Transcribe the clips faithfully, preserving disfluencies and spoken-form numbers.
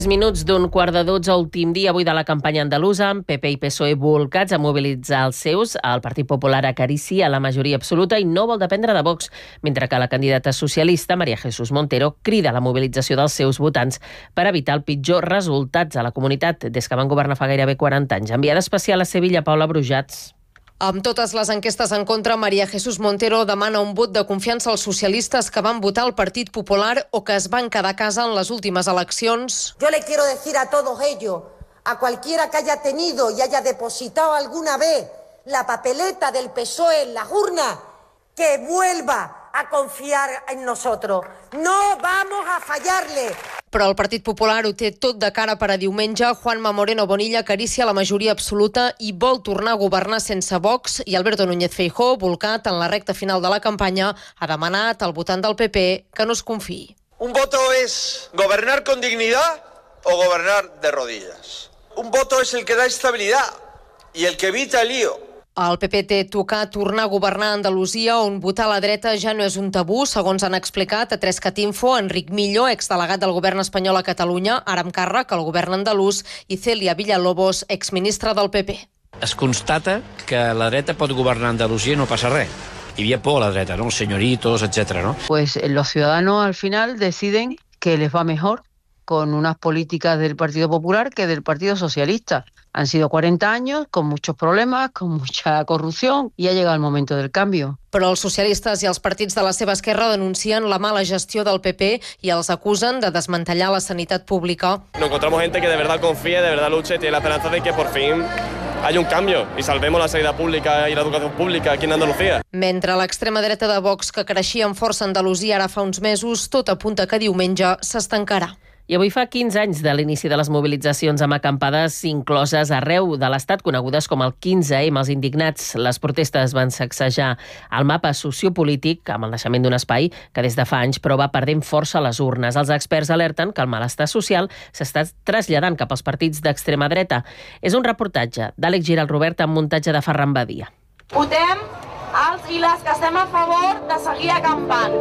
Minuts d'un quart de dotze, últim dia avui de la campanya andalusa, amb P P i P S O E volcats a mobilitzar els seus. El Partit Popular acaricia la majoria absoluta i no vol dependre de Vox, mentre que la candidata socialista, María Jesús Montero, crida a la mobilització dels seus votants per evitar el pitjor resultats a la comunitat des que van governar fa gairebé quaranta anys. Enviada especial a Sevilla, Paula Brujats. Amb totes les enquestes en contra, María Jesús Montero demana un vot de confiança als socialistes que van votar el Partit Popular o que es van quedar a casa en les últimes eleccions. Yo le quiero decir a todos ellos, a cualquiera que haya tenido y haya depositado alguna vez la papeleta del P S O E en las urnas, que vuelva a confiar en nosotros. No vamos a fallarle. Però el Partit Popular ho té tot de cara per a diumenge. Juanma Moreno Bonilla acaricia la majoria absoluta i vol tornar a governar sense Vox, i Alberto Núñez Feijóo, volcat en la recta final de la campanya, ha demanat al votant del P P que no es confiï. Un voto es gobernar con dignidad o gobernar de rodillas. Un voto es el que da estabilidad y el que evita el lío. El P P té tocar tornar a governar a Andalusia, on votar a la dreta ja no és un tabú, segons han explicat a Trescat Info Enric Millo, exdelegat del govern espanyol a Catalunya, ara amb càrrec al govern andalús, i Celia Villalobos, exministra del P P. Es constata que la dreta pot governar a Andalusia i no passa res. Hi havia por a la dreta, ¿no? Los señoritos, etcétera, ¿no? Pues los ciudadanos al final deciden que les va mejor con unas políticas del Partido Popular que del Partido Socialista. Han sido cuarenta años con muchos problemas, con mucha corrupción, y ha llegado el momento del cambio. Però els socialistes i els partits de la seva esquerra denuncien la mala gestió del P P i els acusen de desmantellar la sanitat pública. Nos encontramos gente que de verdad confía, de verdad lucha y tiene la esperanza de que por fin hay un cambio y salvemos la sanidad pública y la educación pública aquí en Andalucía. Mentre l'extrema dreta de Vox, que creixia amb força a Andalusia ara fa uns mesos, tot apunta que diumenge s'estancarà. I avui fa quinze anys de l'inici de les mobilitzacions amb acampades incloses arreu de l'Estat, conegudes com el quinze ema. Els indignats, les protestes van sacsejar el mapa sociopolític amb el naixement d'un espai que des de fa anys però va perdent força a les urnes. Els experts alerten que el malestar social s'està traslladant cap als partits d'extrema dreta. És un reportatge d'Àlex Giral Robert amb muntatge de Ferran Badia. Votem els i les que estem a favor de seguir acampant.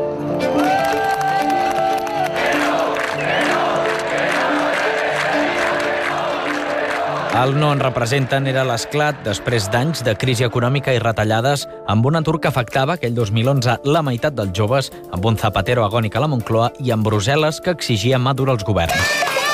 El no en representen era l'esclat després d'anys de crisi econòmica i retallades, amb un atur que afectava aquell dos mil onze la meitat dels joves, amb un Zapatero agònic a la Moncloa i amb Brussel·les que exigia mà dura als governs.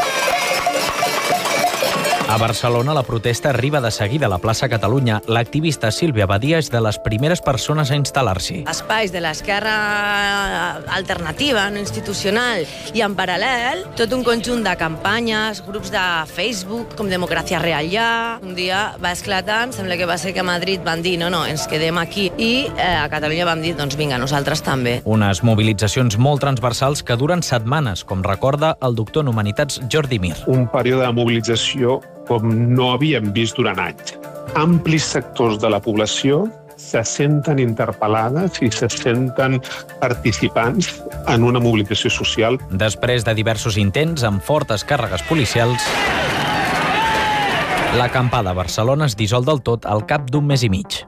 A Barcelona, la protesta arriba de seguida a la plaça Catalunya. L'activista Sílvia Badia és de les primeres persones a instal·lar-s'hi. Espais de l'esquerra alternativa, no institucional, i en paral·lel tot un conjunt de campanyes, grups de Facebook, com Democràcia Real Ja. Un dia va esclatar, em sembla que va ser que a Madrid van dir no, no, ens quedem aquí. I eh, a Catalunya vam dir, doncs vinga, nosaltres també. Unes mobilitzacions molt transversals que duren setmanes, com recorda el doctor en Humanitats Jordi Mir. Un període de mobilització com no havíem vist durant anys. Amplis sectors de la població se senten interpel·lades i se senten participants en una mobilització social. Després de diversos intents amb fortes càrregues policials, l'acampada a Barcelona es dissol del tot al cap d'un mes i mig.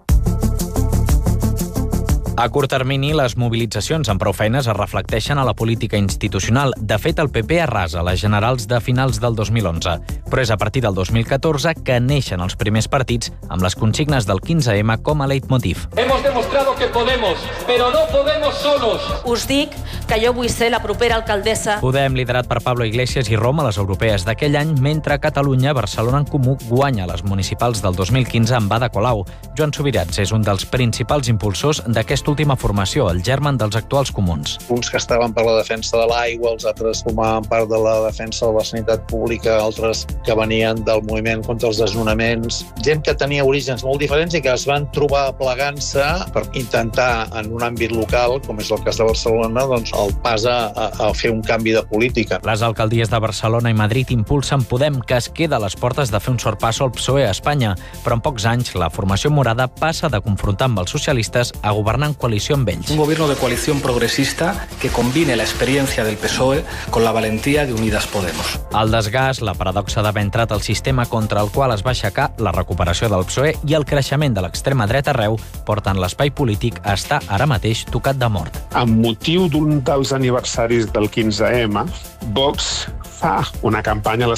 A curt termini, les mobilitzacions amb prou feines es reflecteixen a la política institucional. De fet, el P P arrasa les generals de finals del dos mil onze. Però és a partir del dos mil catorze que neixen els primers partits amb les consignes del quinze ema com a leitmotiv. Hemos demostrado que podemos, pero no podemos solos. Us dic que jo vull ser la propera alcaldessa. Podem, liderat per Pablo Iglesias i Roma a les europees d'aquell any, mentre a Catalunya, Barcelona en Comú guanya les municipals del dos mil quinze amb Ada Colau. Joan Subirats és un dels principals impulsors d'aquesta última formació, el germen dels actuals comuns. Uns que estaven per la defensa de l'aigua, els altres formaven part de la defensa de la sanitat pública, altres que venien del moviment contra els desnonaments, gent que tenia orígens molt diferents i que es van trobar plegant-se per intentar, en un àmbit local, com és el cas de Barcelona, doncs el pas a, a fer un canvi de política. Les alcaldies de Barcelona i Madrid impulsen Podem, que es queda a les portes de fer un sorpasso al P S O E a Espanya, però en pocs anys la formació morada passa de confrontar amb els socialistes a governar en coalició amb ells. Un gobierno de coalición progresista que combine la experiencia del P S O E con la valentía de Unidas Podemos. El desgast, la paradoxa d'haver entrat al sistema contra el qual es va aixecar, la recuperació del P S O E i el creixement de l'extrema dreta arreu porten l'espai polític a estar ara mateix tocat de mort. Amb motiu d'un dels aniversaris del quinze ema, Vox fa una campanya a les